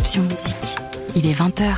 Option Musique. Il est 20h.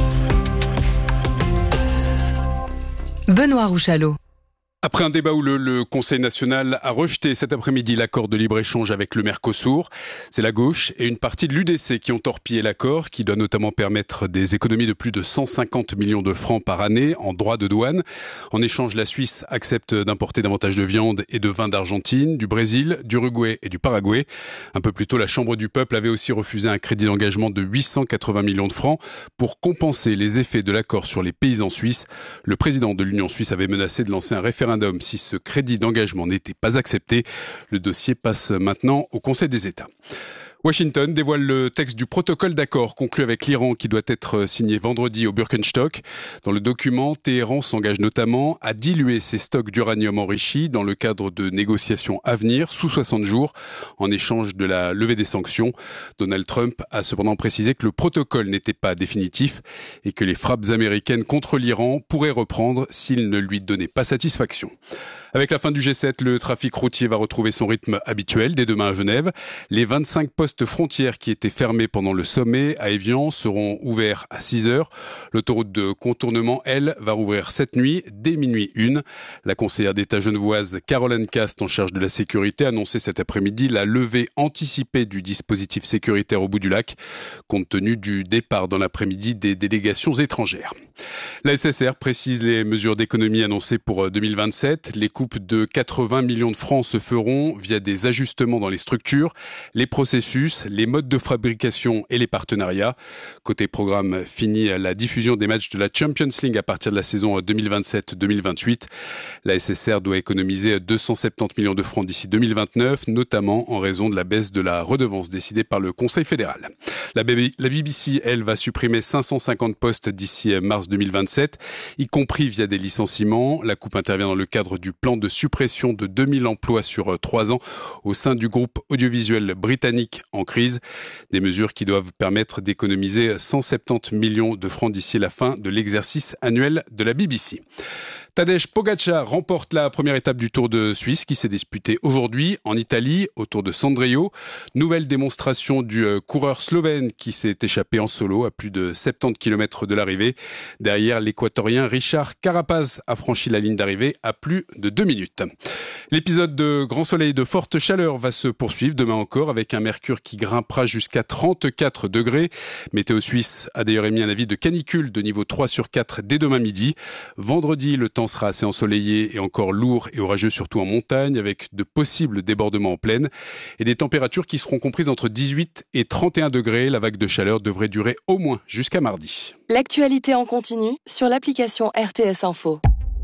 Benoît Rouchalot. Après un débat où le Conseil national a rejeté cet après-midi l'accord de libre-échange avec le Mercosur, c'est la gauche et une partie de l'UDC qui ont torpillé l'accord, qui doit notamment permettre des économies de plus de 150 millions de francs par année en droits de douane. En échange, la Suisse accepte d'importer davantage de viande et de vin d'Argentine, du Brésil, d'Uruguay et du Paraguay. Un peu plus tôt, la Chambre du peuple avait aussi refusé un crédit d'engagement de 880 millions de francs pour compenser les effets de l'accord sur les paysans suisses. Le président de l'Union suisse avait menacé de lancer un référendum si ce crédit d'engagement n'était pas accepté. Le dossier passe maintenant au Conseil des États. Washington dévoile le texte du protocole d'accord conclu avec l'Iran qui doit être signé vendredi au Birkenstock. Dans le document, Téhéran s'engage notamment à diluer ses stocks d'uranium enrichi dans le cadre de négociations à venir sous 60 jours en échange de la levée des sanctions. Donald Trump a cependant précisé que le protocole n'était pas définitif et que les frappes américaines contre l'Iran pourraient reprendre s'il ne lui donnait pas satisfaction. Avec la fin du G7, le trafic routier va retrouver son rythme habituel dès demain à Genève. Les 25 postes frontières qui étaient fermés pendant le sommet à Évian seront ouverts à 6h. L'autoroute de contournement, elle, va rouvrir cette nuit dès minuit 1. La conseillère d'État genevoise Caroline Cast, en charge de la sécurité, a annoncé cet après-midi la levée anticipée du dispositif sécuritaire au bout du lac, compte tenu du départ dans l'après-midi des délégations étrangères. La SSR précise les mesures d'économie annoncées pour 2027. Les coupes de 80 millions de francs se feront via des ajustements dans les structures, les processus, les modes de fabrication et les partenariats. Côté programme, fini la diffusion des matchs de la Champions League à partir de la saison 2027-2028. La SSR doit économiser 270 millions de francs d'ici 2029, notamment en raison de la baisse de la redevance décidée par le Conseil fédéral. La BBC, elle, va supprimer 550 postes d'ici mars 2027, y compris via des licenciements. La coupe intervient dans le cadre du plan de suppression de 2000 emplois sur 3 ans au sein du groupe audiovisuel britannique en crise. Des mesures qui doivent permettre d'économiser 170 millions de francs d'ici la fin de l'exercice annuel de la BBC. Tadej Pogačar remporte la première étape du Tour de Suisse qui s'est disputé aujourd'hui en Italie autour de Sondrio. Nouvelle démonstration du coureur slovène qui s'est échappé en solo à plus de 70 km de l'arrivée. Derrière, l'Équatorien Richard Carapaz a franchi la ligne d'arrivée à plus de 2 minutes. L'épisode de grand soleil et de forte chaleur va se poursuivre demain encore avec un mercure qui grimpera jusqu'à 34 degrés. Météo Suisse a d'ailleurs émis un avis de canicule de niveau 3 sur 4 dès demain midi. Vendredi, le temps sera assez ensoleillé et encore lourd et orageux, surtout en montagne, avec de possibles débordements en plaine et des températures qui seront comprises entre 18 et 31 degrés. La vague de chaleur devrait durer au moins jusqu'à mardi. L'actualité en continu sur l'application RTS Info.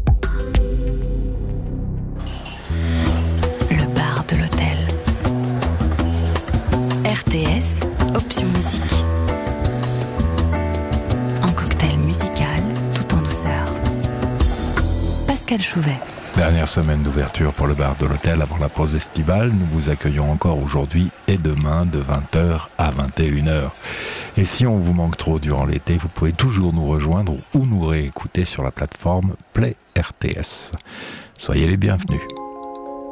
Le bar de l'hôtel. RTS, Option Musique. Un cocktail musical tout en douceur. Pascal Chouvet. Dernière semaine d'ouverture pour le bar de l'hôtel avant la pause estivale. Nous vous accueillons encore aujourd'hui et demain de 20h à 21h. Et si on vous manque trop durant l'été, vous pouvez toujours nous rejoindre ou nous réécouter sur la plateforme Play RTS. Soyez les bienvenus.